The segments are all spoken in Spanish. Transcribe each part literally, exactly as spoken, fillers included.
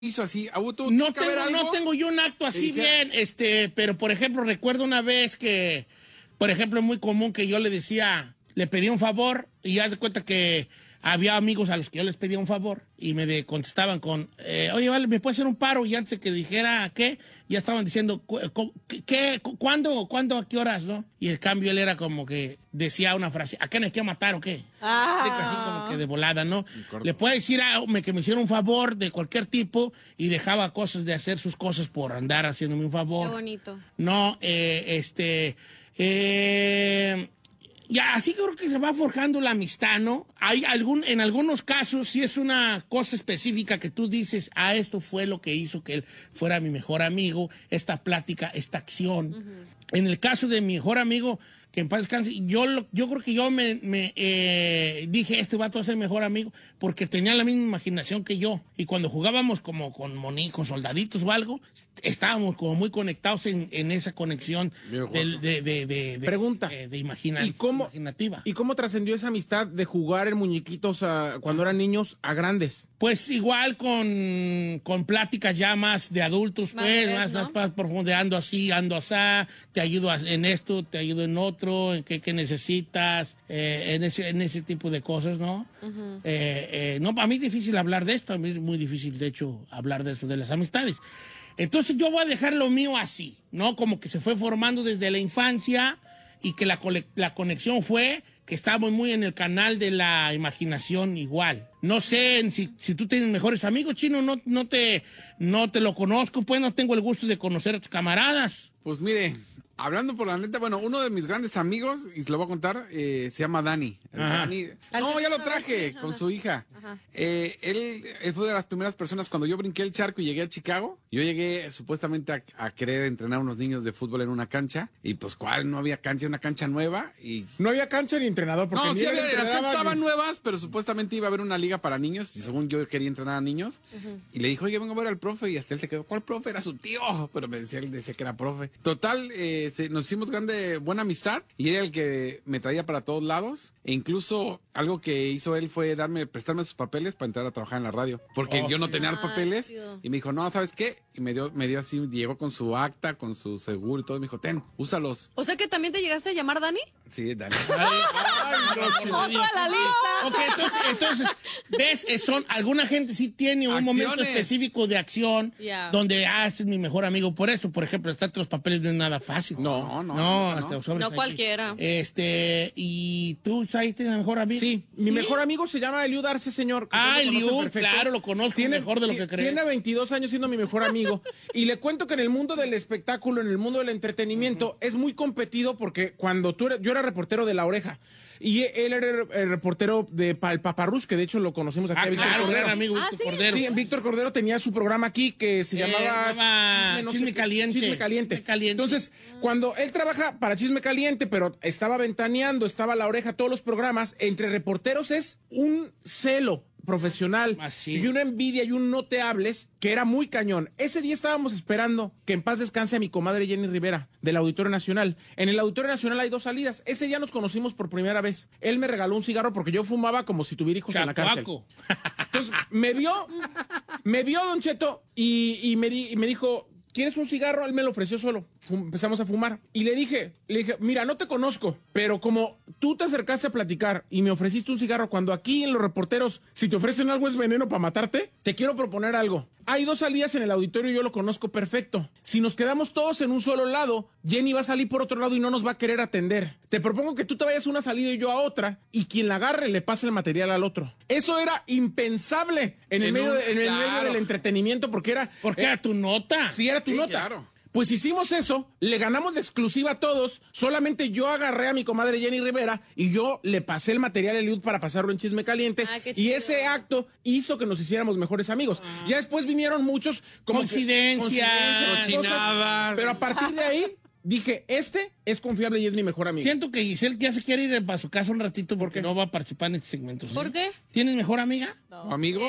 hizo así? ¿Tú, no, tengo, no tengo yo un acto así bien, este, pero por ejemplo, recuerdo una vez que, por ejemplo, es muy común que yo le decía, le pedía un favor y ya se cuenta que había amigos a los que yo les pedía un favor y me de, contestaban con, eh, oye, vale, ¿me puedes hacer un paro? Y antes de que dijera qué, ya estaban diciendo, ¿qué, qué, cuándo, cuándo, a qué horas, no? Y el cambio él era como que decía una frase, ¿a qué me hay que matar o qué? Ah. Así como que de volada, ¿no? Le puede decir a, me, que me hiciera un favor de cualquier tipo y dejaba cosas de hacer sus cosas por andar haciéndome un favor. Qué bonito. No, eh, este, eh... Ya, así creo que se va forjando la amistad, ¿no? Hay algún, en algunos casos, si es una cosa específica que tú dices, ah, esto fue lo que hizo que él fuera mi mejor amigo, esta plática, esta acción. Uh-huh. En el caso de mi mejor amigo, que en paz descanse, yo, lo, yo creo que yo me, me eh, dije, este vato va a ser mi mejor amigo, porque tenía la misma imaginación que yo. Y cuando jugábamos como con monicos, soldaditos o algo, estábamos como muy conectados en, en esa conexión de, de, de, de, de, Pregunta. de, de imagina, ¿Y cómo, imaginativa. ¿Y cómo trascendió esa amistad de jugar en muñequitos a, cuando eran niños a grandes? Pues igual con, con pláticas ya más de adultos, pues, Madres, más, ¿no? más, más profundeando así, ando así, te ayudo en esto, te ayudo en otro, en qué, qué necesitas, eh, en, ese, en ese tipo de cosas, ¿no? Uh-huh. eh, eh, no, para mí es difícil hablar de esto, a mí es muy difícil, de hecho, hablar de eso, de las amistades. Entonces yo voy a dejar lo mío así, ¿no? Como que se fue formando desde la infancia y que la, la conexión fue que estábamos muy en el canal de la imaginación igual. No sé si, si tú tienes mejores amigos, Chino, no, no, te, no te lo conozco, pues no tengo el gusto de conocer a tus camaradas. Pues mire, hablando por la neta, bueno, uno de mis grandes amigos, y se lo voy a contar, eh, se llama Dani. Dani. No, ya lo traje con su hija. Eh, él, él fue de las primeras personas, cuando yo brinqué el charco y llegué a Chicago, yo llegué supuestamente a, a querer entrenar a unos niños de fútbol en una cancha, y pues cuál, no había cancha, una cancha nueva, y... No había cancha ni entrenador, porque... No, sí había, las canchas estaban y... nuevas, pero supuestamente iba a haber una liga para niños, y según yo quería entrenar a niños, uh-huh. y le dijo, oye, vengo a ver al profe, y hasta él se quedó, ¿cuál profe? Era su tío, pero me decía, él decía que era profe. Total, eh, se, nos hicimos grande, buena amistad, y era el que me traía para todos lados, e incluso algo que hizo él fue darme, prestarme sus papeles para entrar a trabajar en la radio, porque oh, yo no sí. tenía los papeles, Ay, y me dijo, no, ¿sabes qué? Y me dio, me dio así, llegó con su acta, con su seguro y todo, y me dijo, ten, úsalos. O sea que también te llegaste a llamar Dani. Sí, Dani. Ay, ay, no, Otro a la lista. Ok, entonces, entonces, ¿ves? Son, alguna gente sí tiene un Acciones. momento específico de acción yeah. donde, ah, ese es mi mejor amigo. Por eso, por ejemplo, estar los papeles no es nada fácil. No, no, no. No, no, hasta no. no cualquiera. Este, y tú, ahí tienes mejor amigo. Sí, mi ¿Sí? mejor amigo se llama Eliud Arce, señor. Ah, Eliud, claro, lo conozco tiene, mejor de lo que crees. Tiene veintidós años siendo mi mejor amigo. Y le cuento que en el mundo del espectáculo, en el mundo del entretenimiento, uh-huh. es muy competido porque cuando tú eres, yo era reportero de La Oreja. Y él era el reportero de El Paparrush, que de hecho lo conocimos aquí. Ah, Víctor claro, Cordero. Era amigo ah, Víctor ¿sí? Cordero. Sí, Víctor Cordero tenía su programa aquí que se eh, llamaba Chisme, no Chisme sé, Caliente. Chisme Caliente. Chisme Caliente. Entonces, cuando él trabaja para Chisme Caliente, pero estaba ventaneando, estaba a La Oreja, todos los programas, entre reporteros es un celo profesional Así. y una envidia y un no te hables que era muy cañón. Ese día estábamos esperando que en paz descanse a mi comadre Jenny Rivera del Auditorio Nacional. En el Auditorio Nacional hay dos salidas. Ese día nos conocimos por primera vez. Él me regaló un cigarro porque yo fumaba como si tuviera hijos Chacuaco. en la cárcel. Entonces me vio, me vio Don Cheto y, y, me, di, y me dijo, ¿quieres un cigarro? Él me lo ofreció solo. Fum, empezamos a fumar. Y le dije, le dije, mira, no te conozco, pero como tú te acercaste a platicar y me ofreciste un cigarro, cuando aquí en los reporteros, si te ofrecen algo es veneno para matarte, te quiero proponer algo. Hay dos salidas en el auditorio y yo lo conozco perfecto. Si nos quedamos todos en un solo lado, Jenny va a salir por otro lado y no nos va a querer atender. Te propongo que tú te vayas a una salida y yo a otra, y quien la agarre le pase el material al otro. Eso era impensable en el, en medio, un, de, en el claro. medio del entretenimiento, porque era... Porque era tu nota. Sí, era tu sí, nota. Claro. Pues hicimos eso, le ganamos de exclusiva a todos, solamente yo agarré a mi comadre Jenny Rivera y yo le pasé el material a Eliud para pasarlo en Chisme Caliente, ah, y ese acto hizo que nos hiciéramos mejores amigos. Ah. Ya después vinieron muchos como coincidencias, cochinadas, pero a partir de ahí dije, este es confiable y es mi mejor amigo. Siento que Giselle ya se quiere ir para su casa un ratito porque no va a participar en este segmento. ¿Sí? ¿Por qué? ¿Tienes mejor amiga? No. ¿O amigo?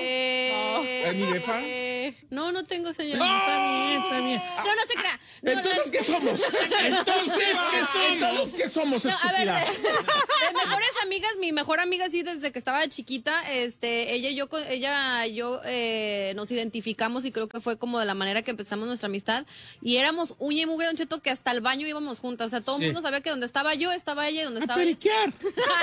Eh, no. ¿Es mi befa? Eh, no, no tengo, señor. No. Está bien, está bien. No, no se crea. No, Entonces, no, ¿qué somos? Entonces, ¿qué somos? Entonces, ¿qué somos, no, estúpida? A ver, de, de mejores amigas, mi mejor amiga sí desde que estaba chiquita, este, ella y yo, co- ella y yo eh, nos identificamos y creo que fue como de la manera que empezamos nuestra amistad y éramos uña y mugre, Don Cheto, que hasta el baño íbamos juntas, o sea, todo el Sí. mundo sabía que donde estaba yo estaba ella y donde A estaba ella. periquear.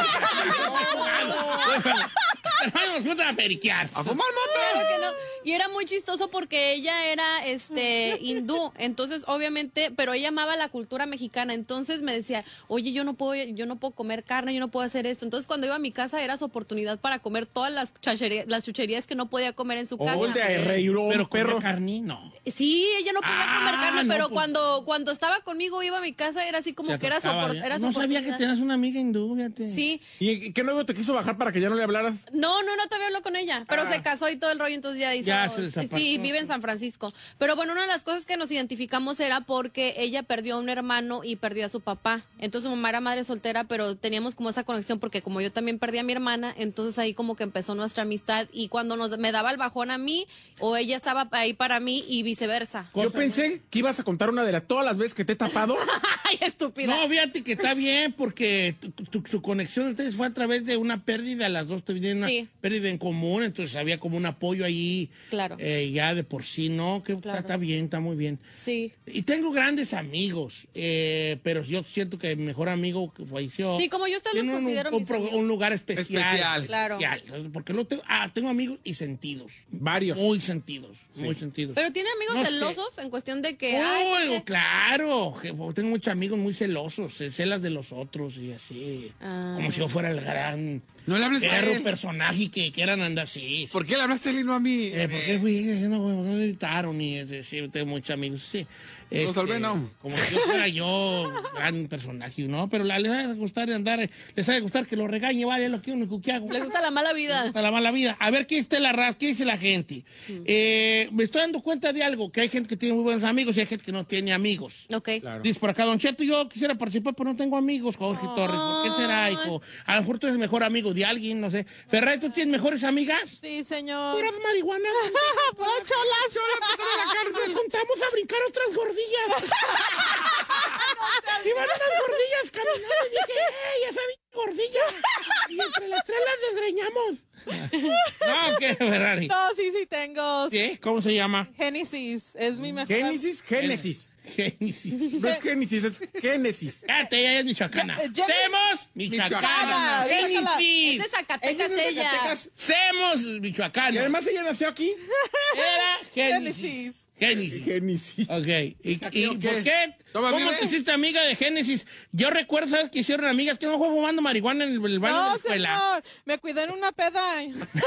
Vamos juntos a periquear. ¡A fumar mota! Claro que no. Y era muy chistoso porque ella era este hindú, entonces obviamente, pero ella amaba la cultura mexicana, entonces me decía, oye, yo no puedo, yo no puedo comer carne, yo no puedo hacer esto. Entonces cuando iba a mi casa era su oportunidad para comer todas las chacherías, las chucherías que no podía comer en su casa. O de reír un Pero perro. perro carní, no. Sí, ella no podía Ah, comer carne, no, pero pues- cuando, cuando estaba conmigo, iba a mi casa, era así como Se que era su, atascaba, opor- ya. era su No sabía que oportunidad. tenías una amiga hindú, fíjate. Sí. ¿Y qué novio te quiso bajar para que ya no le hablaras? No, no, no todavía habló con ella, pero Ah. se casó y todo el rollo, entonces ya hizo. Ya se desapareció. Sí, vive en San Francisco. Pero bueno, una de las cosas que nos identificamos era porque ella perdió a un hermano y perdió a su papá. Entonces su mamá era madre soltera, pero teníamos como esa conexión porque como yo también perdí a mi hermana, entonces ahí como que empezó nuestra amistad y cuando nos me daba el bajón a mí o ella estaba ahí para mí y viceversa. Yo pensé que ibas a contar una de las todas las veces que te he tapado. Ay, estúpida. No, fíjate que está bien porque tu- tu- su conexión de ustedes fue a través de una pérdida, las dos tuvieron una Sí. pérdida en común, entonces había como un apoyo ahí. Claro. eh, ya de por sí, ¿no? Que Claro. está bien, está muy bien. Sí. Y tengo grandes amigos, eh, pero yo siento que mi mejor amigo que falleció. Sí, como yo ustedes los tiene un, considero un mis pro- amigos. un lugar especial. Especial. Claro. especial, ¿sabes? Porque no tengo, ah, tengo amigos y sentidos. Varios. Muy sentidos, muy sentidos. Pero tiene amigos No sé. celosos en cuestión de que. Uy, ay, que- claro, que tengo muchos amigos muy celosos, se celas de los otros y así. Ah. Como si yo fuera el gran No le hables a perro él. personaje que quieran andar así. ¿Por qué le hablaste a él y no a mí? Eh, ¿Por qué, güey? No, güey, no gritaron y es decir, tengo muchos amigos, sí. Este, salvé, ¿no? Como si yo fuera yo gran personaje, ¿no? Pero la, les va a gustar andar, les va a gustar que lo regañe, vale, es lo que único que hago. Les gusta la mala vida. Hasta la mala vida. A ver qué dice la raza, qué dice la gente. Eh, me estoy dando cuenta de algo, que hay gente que tiene muy buenos amigos y hay gente que no tiene amigos. Ok. Claro. Dice por acá, Don Cheto, yo quisiera participar, pero no tengo amigos, Jorge Torres. ¿Por qué será, hijo? A lo mejor tú eres el mejor amigo de alguien, no sé. Ferrari, ¿tú tienes mejores amigas? Sí, señor. Puras marihuanas. Pura cholas. ¡Chola, te en la cárcel! Nos juntamos a brincar otras gordillas. Iban unas gordillas caminando y dije, ¡ey, esa vi- gordilla! Y entre las tres las desgreñamos. No, ¿qué, Ferrari? No, sí, sí tengo. ¿Qué? ¿Cómo se llama? Génesis. Es mi mejor. Génesis, Génesis. Génesis. No es Génesis, es Génesis. Cállate, ella es michoacana. Eh, Jenny- ¡Semos michoacana! Michoacana. ¡Génesis! Es de Zacatecas Ella es de ella. Zacatecas. ¡Semos Y michoacana! además ella nació aquí. Era Génesis. Génesis. Génesis. Génesis. Ok. ¿Y, y o por qué? qué? ¿Toma ¿Cómo vive? te hiciste amiga de Génesis? Yo recuerdo, ¿sabes? Que hicieron amigas que no fue fumando marihuana en el, el baño de la No, escuela. señor. Me cuidé en una peda.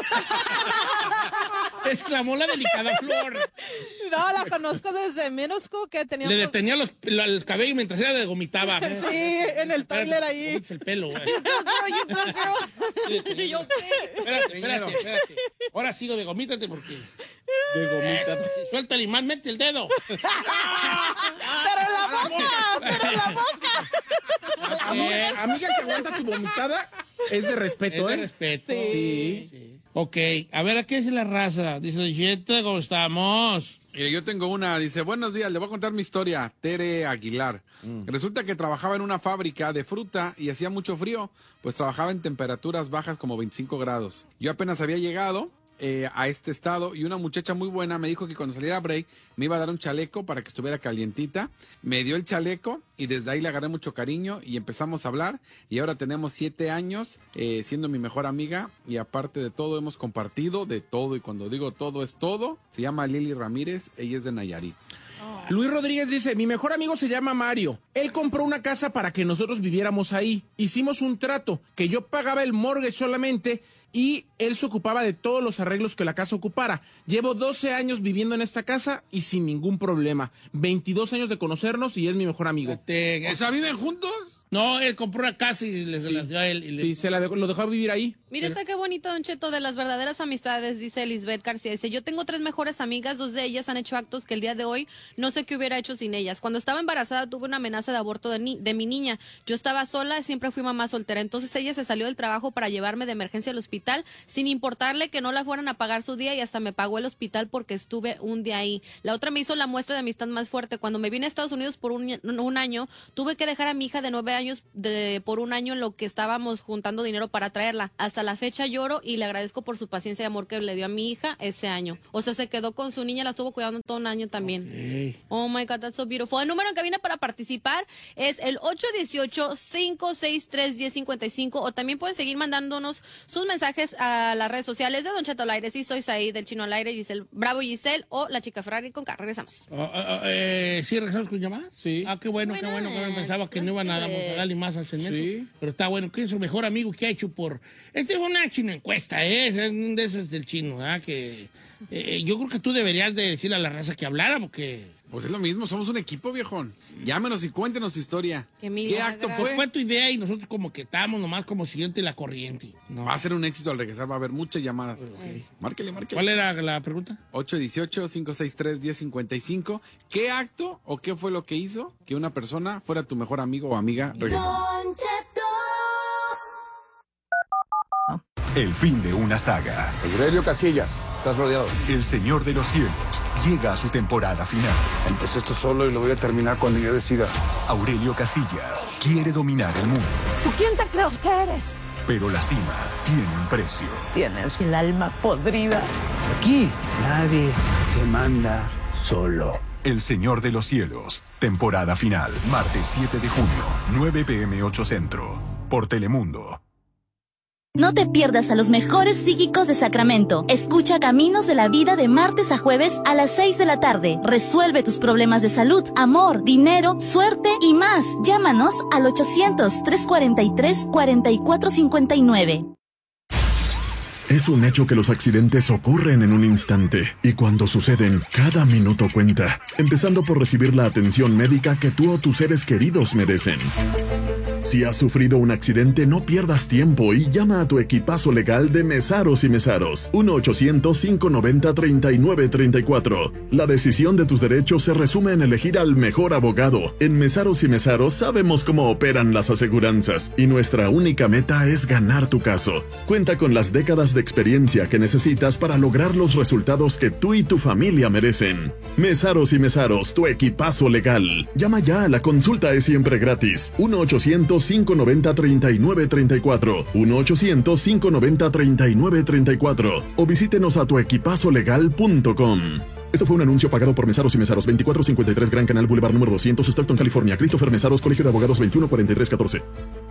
Exclamó la delicada Flor. No, la conozco desde minúsculo que teníamos. Le detenía los, la- el cabello mientras ella le vomitaba. Sí, en el toilet ahí. Cómete el pelo, güey. Girl, you go, girl. Yo, ¿qué? Espérate, espérate, espérate. Ahora sigo de gomítate porque... De gomita. Eso, sí, suelta el imán, mete el dedo. Pero la boca, pero la boca. Amiga, amiga que aguanta tu vomitada es de respeto, Es de ¿eh? respeto. Sí. Sí. Ok, a ver, ¿a qué es la raza? Dice, Jetta, ¿cómo estamos? Mire, yo tengo una, dice, buenos días, le voy a contar mi historia, Tere Aguilar. Resulta que trabajaba en una fábrica de fruta y hacía mucho frío, pues trabajaba en temperaturas bajas como veinticinco grados. Yo apenas había llegado eh, a este estado y una muchacha muy buena me dijo que cuando saliera a break me iba a dar un chaleco para que estuviera calientita. Me dio el chaleco y desde ahí le agarré mucho cariño y empezamos a hablar y ahora tenemos siete años eh, siendo mi mejor amiga y aparte de todo hemos compartido de todo y cuando digo todo es todo. Se llama Lili Ramírez, ella es de Nayarit. Luis Rodríguez dice, mi mejor amigo se llama Mario. Él compró una casa para que nosotros viviéramos ahí. Hicimos un trato, que yo pagaba el mortgage solamente y él se ocupaba de todos los arreglos que la casa ocupara. Llevo doce años viviendo en esta casa y sin ningún problema. veintidós años de conocernos y es mi mejor amigo. Te- O sea, ¿viven juntos? no, él compró una casa y les las dio a él. Y le- Sí, se la dejó- lo dejó vivir ahí. Mira, está qué bonito, Don Cheto, de las verdaderas amistades, dice Lisbeth García. Dice, yo tengo tres mejores amigas, dos de ellas han hecho actos que el día de hoy no sé qué hubiera hecho sin ellas. Cuando estaba embarazada tuve una amenaza de aborto de, ni- de mi niña. Yo estaba sola y siempre fui mamá soltera. Entonces ella se salió del trabajo para llevarme de emergencia al hospital sin importarle que no la fueran a pagar su día y hasta me pagó el hospital porque estuve un día ahí. La otra me hizo la muestra de amistad más fuerte. Cuando me vine a Estados Unidos por un, un año, tuve que dejar a mi hija de nueve años años de, por un año en lo que estábamos juntando dinero para traerla. Hasta la fecha lloro y le agradezco por su paciencia y amor que le dio a mi hija ese año. O sea, se quedó con su niña, la estuvo cuidando todo un año también. Okay. Oh my God, that's so beautiful. El número en cabina para participar es el ocho uno ocho, cinco seis tres, uno cero cinco cinco, o también pueden seguir mandándonos sus mensajes a las redes sociales de Don Cheto al Aire. Sí, soy Saí del Chino al Aire, Giselle Bravo Giselle o la chica Ferrari con K. Regresamos. Uh, uh, uh, ¿Sí regresamos con llamadas? Sí. Ah, qué bueno, bueno, qué bueno. Que pensaba que no iban a, a darle más al segmento. Sí. Pero está bueno. ¿Quién es su mejor amigo que ha hecho por...? Esta es una chino encuesta, ¿eh? Es de esos del chino, ¿verdad? Que eh, yo creo que tú deberías de decirle a la raza que hablara, porque... Pues es lo mismo, somos un equipo, viejón. Llámenos y cuéntenos su historia. ¿Qué, ¿Qué acto fue? Fue tu idea y nosotros como que estábamos nomás como siguiente la corriente. No. Va a ser un éxito al regresar, va a haber muchas llamadas. Okay. Márquele, márquele. ¿Cuál era la pregunta? ocho uno ocho, cinco seis tres, uno cero cinco cinco. ¿Qué acto o qué fue lo que hizo que una persona fuera tu mejor amigo o amiga? Regresó. El fin de una saga. Aurelio Casillas, estás rodeado. El Señor de los Cielos llega a su temporada final. Empecé esto solo y lo voy a terminar cuando yo decida. Aurelio Casillas quiere dominar el mundo. ¿Tú quién te crees que eres? Pero la cima tiene un precio. Tienes el alma podrida. Aquí nadie te manda solo. El Señor de los Cielos, temporada final. Martes siete de junio, nueve pe eme ocho Centro. Por Telemundo. No te pierdas a los mejores psíquicos de Sacramento. Escucha Caminos de la Vida de martes a jueves a las seis de la tarde. Resuelve tus problemas de salud, amor, dinero, suerte y más. Llámanos al ochocientos, trescientos cuarenta y tres, cuarenta y cuatro cincuenta y nueve. Es un hecho que los accidentes ocurren en un instante y cuando suceden, cada minuto cuenta, empezando por recibir la atención médica que tú o tus seres queridos merecen. Si has sufrido un accidente, no pierdas tiempo y llama a tu equipazo legal de Mesaros y Mesaros. uno ochocientos, cinco noventa, treinta y nueve treinta y cuatro. La decisión de tus derechos se resume en elegir al mejor abogado. En Mesaros y Mesaros sabemos cómo operan las aseguranzas y nuestra única meta es ganar tu caso. Cuenta con las décadas de experiencia que necesitas para lograr los resultados que tú y tu familia merecen. Mesaros y Mesaros, tu equipazo legal. Llama ya, la consulta es siempre gratis. uno ochocientos, cinco noventa, treinta y nueve treinta y cuatro. uno ochocientos, cinco noventa, treinta y nueve treinta y cuatro. O visítenos a tu equipazo legal punto com. Esto fue un anuncio pagado por Mesaros y Mesaros, veinticuatro cincuenta y tres Gran Canal Boulevard número doscientos, Stockton, California. Christopher Mesaros, Colegio de Abogados, veintiuno cuarenta y tres catorce.